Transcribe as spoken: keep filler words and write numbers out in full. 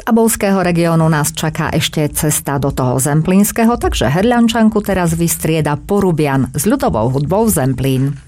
Abovského regiónu nás čaká ešte cesta do toho zemplínskeho, takže Hrdľančanku teraz vystrieda Porubian s ľudovou hudbou Zemplín.